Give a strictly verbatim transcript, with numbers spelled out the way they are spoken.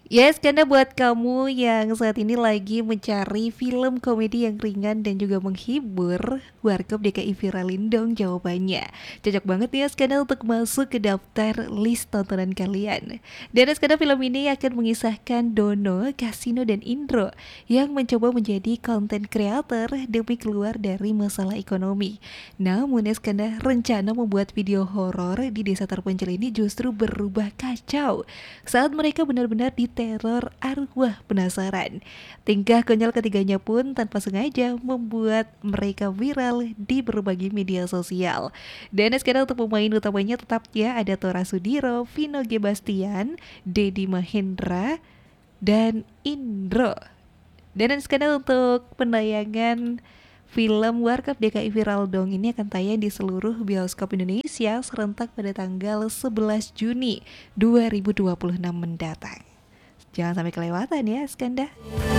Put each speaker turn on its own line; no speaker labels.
Yes, karena buat kamu yang saat ini lagi mencari film komedi yang ringan dan juga menghibur, Warkop D K I viralin dong jawabannya. Cocok banget ya Skanda untuk masuk ke daftar list tontonan kalian. Dan Skanda film ini akan mengisahkan Dono, Kasino, dan Indro yang mencoba menjadi konten creator demi keluar dari masalah ekonomi. Namun Skanda rencana membuat video horor di desa terpencil ini justru berubah kacau saat mereka benar-benar diteror arwah penasaran. Tingkah konyol ketiganya pun tanpa sengaja membuat mereka viral di berbagai media sosial. Dan sekarang untuk pemain utamanya tetap ya ada Tora Sudiro, Vino G. Bastian, Dedi Mahendra, dan Indro. Dan sekarang untuk penayangan film Warkop D K I Viral Dong ini akan tayang di seluruh bioskop Indonesia serentak pada tanggal sebelas Juni dua ribu dua puluh enam mendatang. Jangan sampai kelewatan ya, Skanda.